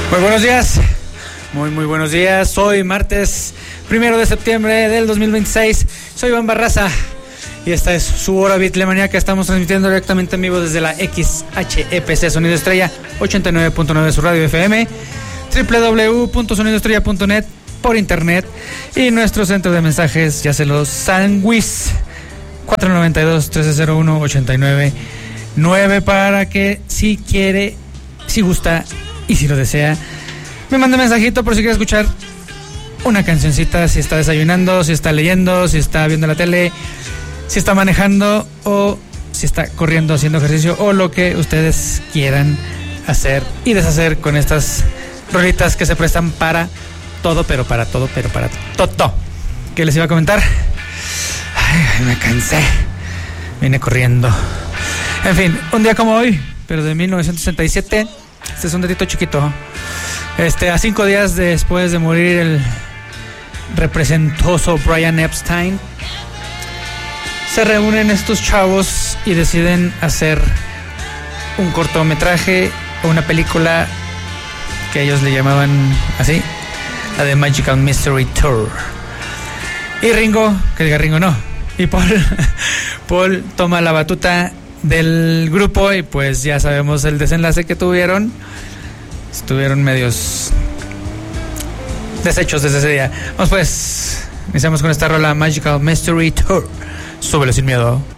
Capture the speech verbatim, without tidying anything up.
Muy buenos días, muy muy buenos días. Hoy martes primero de septiembre del dos mil veintiséis. Soy Iván Barraza y esta es su hora bitlemaniaca. Estamos transmitiendo directamente en vivo desde la X H E P C Sonido Estrella ochenta y nueve punto nueve su radio F M, doble u doble u doble u punto sonido estrella punto net por internet y nuestro centro de mensajes, ya se los sanguis, cuatro nueve dos, uno tres cero uno, ocho nueve nueve, para que si quiere, si gusta y si lo desea, me mande mensajito por si quiere escuchar una cancioncita, si está desayunando, si está leyendo, si está viendo la tele, si está manejando o si está corriendo, haciendo ejercicio o lo que ustedes quieran hacer y deshacer con estas rolitas que se prestan para todo, pero para todo, pero para todo. ¿Qué les iba a comentar? Ay, me cansé, vine corriendo. En fin, un día como hoy, pero de mil novecientos sesenta y siete. Este es un datito chiquito. Este, a cinco días después de morir el representoso Brian Epstein, se reúnen estos chavos y deciden hacer un cortometraje o una película que ellos le llamaban así, la de Magical Mystery Tour. Y Ringo, que diga Ringo no, y Paul, Paul toma la batuta del grupo y pues ya sabemos el desenlace que tuvieron. Estuvieron medios deshechos desde ese día. Vamos pues, iniciamos con esta rola Magical Mystery Tour. Súbelo sin miedo.